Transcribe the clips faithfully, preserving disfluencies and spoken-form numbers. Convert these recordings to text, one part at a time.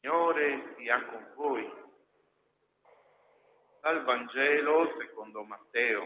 Signore sia con voi. Dal Vangelo secondo Matteo.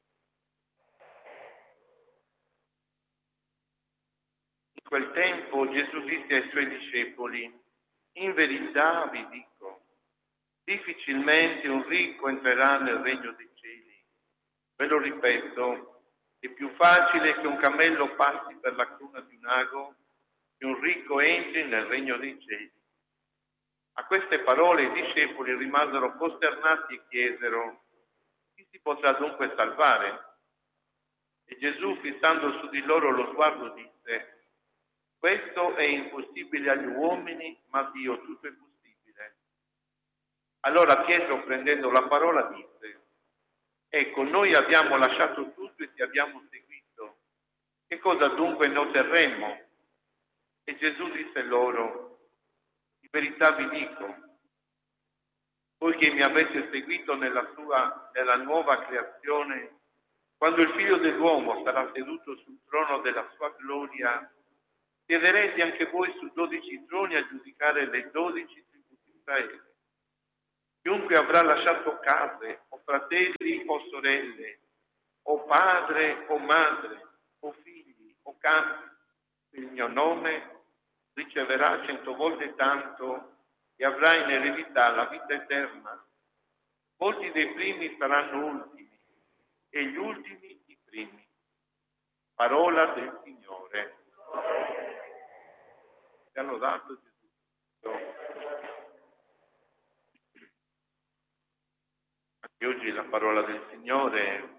In quel tempo Gesù disse ai suoi discepoli: in verità vi dico, difficilmente un ricco entrerà nel regno dei cieli. Ve lo ripeto, è più facile che un cammello passi per la cruna di un ago che un ricco entri nel regno dei cieli. A queste parole i discepoli rimasero costernati e chiesero: chi si potrà dunque salvare? E Gesù, fissando su di loro lo sguardo, disse: questo è impossibile agli uomini, ma a Dio tutto è possibile. Allora Pietro, prendendo la parola, disse: ecco, noi abbiamo lasciato tutto e ti abbiamo seguito. Che cosa dunque ne otterremo? E Gesù disse loro: in verità vi dico, voi che mi avete seguito nella sua, nella nuova creazione, quando il Figlio dell'uomo sarà seduto sul trono della sua gloria, siederete anche voi su dodici troni a giudicare le dodici tribù di Israele. Chiunque avrà lasciato case, o fratelli o sorelle, o padre o madre, o figli o campi, per il mio nome, riceverà cento volte tanto e avrà in eredità la vita eterna. Molti dei primi saranno ultimi e gli ultimi i primi. Parola del Signore. Ti hanno dato Gesù. Anche oggi la parola del Signore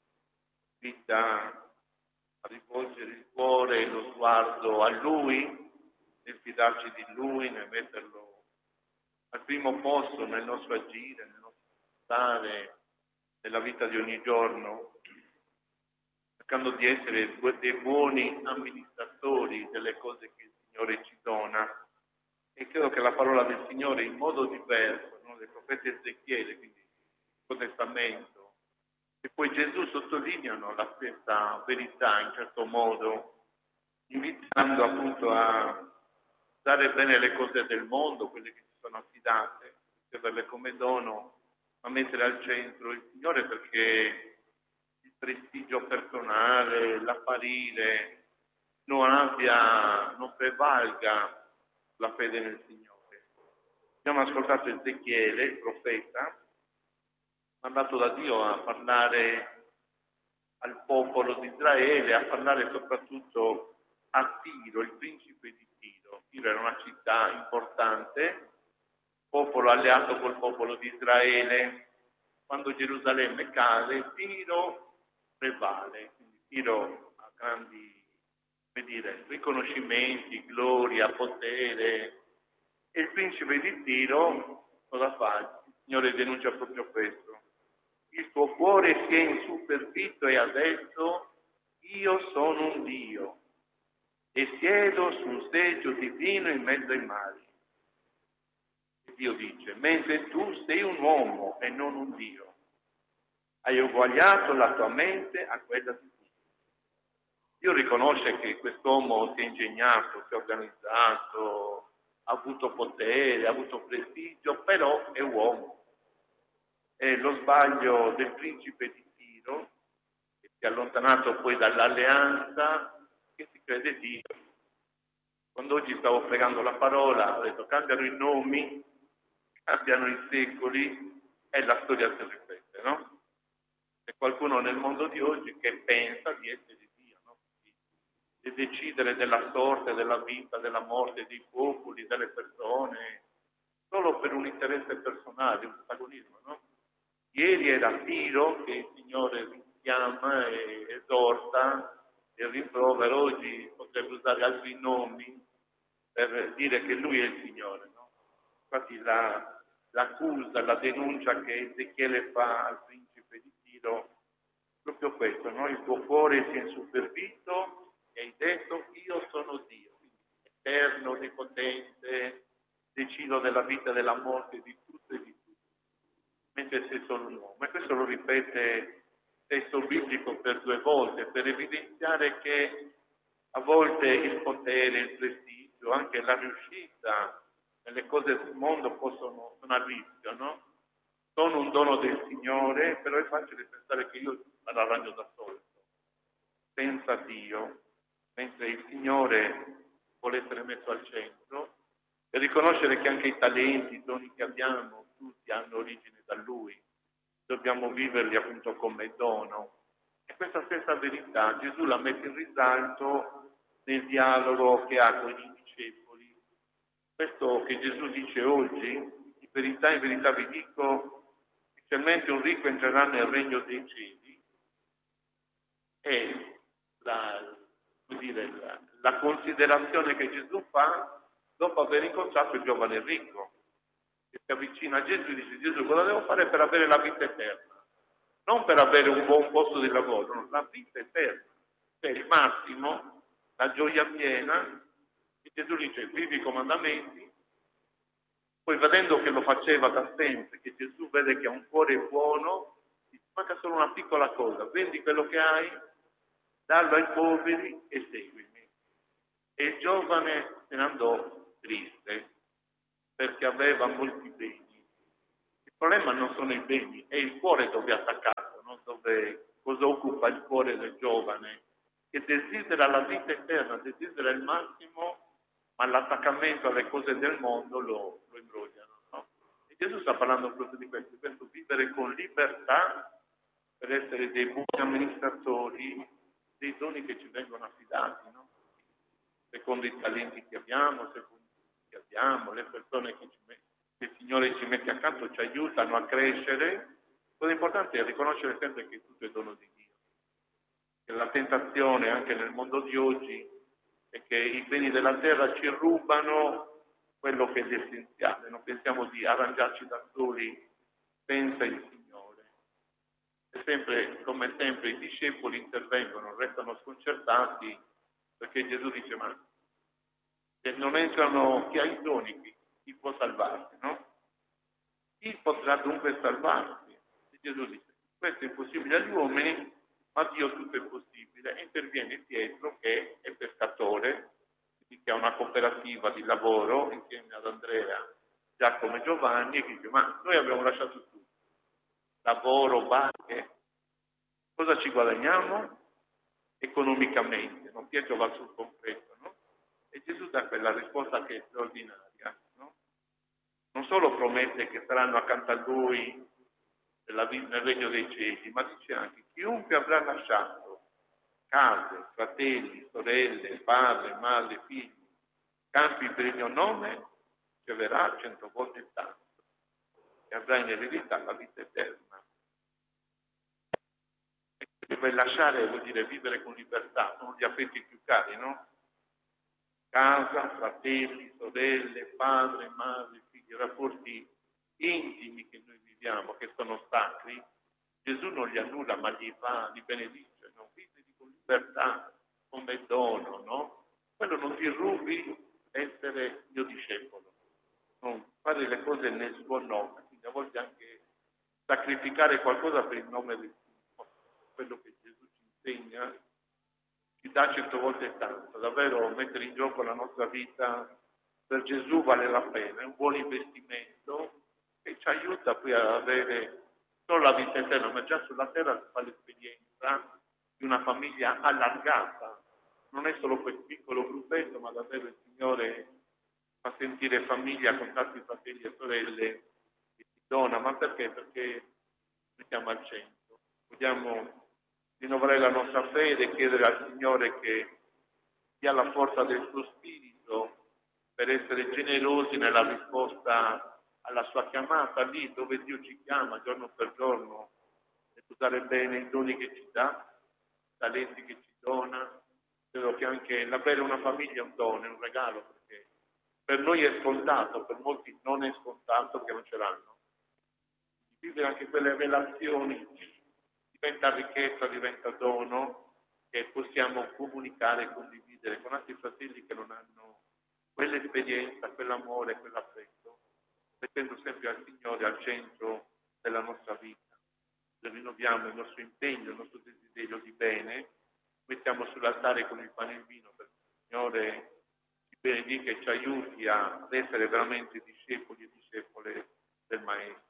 invita a rivolgere il cuore e lo sguardo a Lui, nel fidarci di Lui, nel metterlo al primo posto nel nostro agire, nel nostro stare, nella vita di ogni giorno, cercando di essere dei buoni amministratori delle cose che il Signore ci dona. E credo che la parola del Signore in modo diverso, no? Del profeta Ezechiele, quindi il Nuovo Testamento, e poi Gesù sottolineano la stessa verità in certo modo, invitando appunto a dare bene le cose del mondo, quelle che ci sono affidate, riceverle come dono, ma mettere al centro il Signore, perché il prestigio personale, l'apparire non abbia, non prevalga la fede nel Signore. Abbiamo ascoltato Ezechiele, il profeta, mandato da Dio a parlare al popolo di Israele, a parlare soprattutto a Tiro, il principe di Tiro. Tiro era una città importante, popolo alleato col popolo di Israele. Quando Gerusalemme cade, Tiro prevale. Quindi Tiro ha grandi, come dire, riconoscimenti, gloria, potere. E il principe di Tiro cosa fa? Il Signore denuncia proprio questo. Il tuo cuore si è insuperbito e ha detto: io sono un Dio e siedo su un seggio divino in mezzo ai mari. E Dio dice: mentre tu sei un uomo e non un Dio, hai uguagliato la tua mente a quella di Dio. Dio riconosce che quest'uomo si è ingegnato, si è organizzato, ha avuto potere, ha avuto prestigio, però è uomo. È lo sbaglio del principe di Tiro, che si è allontanato poi dall'alleanza, che si crede Dio. Quando oggi stavo pregando la parola, ho detto: cambiano i nomi, cambiano i secoli e la storia si ripete, no? C'è qualcuno nel mondo di oggi che pensa di essere Dio, no? Di, di decidere della sorte, della vita, della morte dei popoli, delle persone, solo per un interesse personale, un protagonismo, no? Ieri era Tiro che il Signore richiama e esorta e rimprovera, oggi potrebbe usare altri nomi per dire che Lui è il Signore, no? Infatti la, l'accusa, la denuncia che Ezechiele fa al principe di Tiro è proprio questo, no? Il tuo cuore si è insuperbito e hai detto: io sono Dio, quindi eterno, onnipotente, decido della vita e della morte, di tutto e di tutto, mentre sei solo un uomo. E questo lo ripete il testo biblico per due volte, per evidenziare che a volte il potere, il prestigio, anche la riuscita nelle cose del mondo possono, sono a rischio, no? Sono un dono del Signore, però è facile pensare che io me la arrangio da solo, senza Dio, mentre il Signore vuole essere messo al centro e riconoscere che anche i talenti, i doni che abbiamo, tutti hanno origine da Lui. Dobbiamo viverli appunto come dono. E questa stessa verità Gesù la mette in risalto nel dialogo che ha con i discepoli. Questo che Gesù dice oggi, in verità, in verità vi dico, specialmente un ricco entrerà nel regno dei cieli, è la, come dire, la, la considerazione che Gesù fa dopo aver incontrato il giovane ricco, che si avvicina a Gesù e dice: Gesù, cosa devo fare per avere la vita eterna? Non per avere un buon posto di lavoro, no, la vita eterna, cioè il massimo, la gioia piena. E Gesù dice: vivi i comandamenti. Poi, vedendo che lo faceva da sempre, che Gesù vede che ha un cuore buono, gli manca solo una piccola cosa: vendi quello che hai, dallo ai poveri e seguimi. E il giovane se ne andò triste, perché aveva molti beni. Il problema non sono i beni, è il cuore dove è attaccato, non dove, cosa occupa il cuore del giovane, che desidera la vita eterna, desidera il massimo, ma l'attaccamento alle cose del mondo lo, lo imbrogliano. No? E Gesù sta parlando proprio di questo, di questo vivere con libertà per essere dei buoni amministratori dei doni che ci vengono affidati, no? Secondo i talenti che abbiamo, secondo i che abbiamo, le persone che, ci met- che il Signore ci mette accanto ci aiutano a crescere. Cosa importante è riconoscere sempre che tutto è dono di Dio. Che la tentazione anche nel mondo di oggi è che i beni della terra ci rubano quello che è l'essenziale. Non pensiamo di arrangiarci da soli senza il Signore. E sempre, come sempre, i discepoli intervengono, restano sconcertati, perché Gesù dice: ma se non entrano, chi ha i doni, chi, chi può salvarsi, no? Chi potrà dunque salvarsi? E Gesù dice: questo è impossibile agli uomini, ma a Dio tutto è possibile. E interviene Pietro, che è pescatore, quindi che ha una cooperativa di lavoro insieme ad Andrea, Giacomo e Giovanni, e che dice: ma noi abbiamo lasciato tutto, lavoro, barche, cosa ci guadagniamo economicamente? No? Pietro va sul concreto, no? E Gesù dà quella risposta che è straordinaria, no? Non solo promette che saranno accanto a lui nel regno dei cieli, ma dice anche: chiunque avrà lasciato case, fratelli, sorelle, padre, madre, figli, campi per il mio nome, riceverà cento volte tanto e avrà in eredità la vita eterna. Per lasciare vuol dire vivere con libertà, sono gli affetti più cari, no? Casa, fratelli, sorelle, padre, madre, figli, rapporti intimi che noi viviamo, che sono sacri. Gesù non li annulla, ma li fa, li benedice, no? Vivere con libertà, come dono, no? Quello non ti rubi essere mio discepolo, non fare le cose nel suo nome, quindi a volte anche sacrificare qualcosa per il nome del Signore. Quello che Gesù ci insegna ci dà cento volte tanto. Davvero mettere in gioco la nostra vita per Gesù vale la pena, è un buon investimento che ci aiuta poi ad avere non la vita eterna, ma già sulla terra si fa l'esperienza di una famiglia allargata. Non è solo quel piccolo gruppetto, ma davvero il Signore fa sentire famiglia con tanti fratelli e sorelle che si dona. Ma perché? Perché mettiamo al centro. Vogliamo rinnovare la nostra fede, chiedere al Signore che dia la forza del suo spirito per essere generosi nella risposta alla sua chiamata, lì dove Dio ci chiama giorno per giorno, e usare bene i doni che ci dà, i talenti che ci dona. Credo che anche l'avere una famiglia è un dono, è un regalo, perché per noi è scontato, per molti non è scontato che non ce l'hanno. Vivere anche quelle relazioni diventa ricchezza, diventa dono, che possiamo comunicare e condividere con altri fratelli che non hanno quell'esperienza, quell'amore, quell'affetto, mettendo sempre al Signore al centro della nostra vita. Rinnoviamo il nostro impegno, il nostro desiderio di bene, mettiamo sull'altare con il pane e il vino, perché il Signore ci benedica e ci aiuti ad essere veramente discepoli e discepole del Maestro.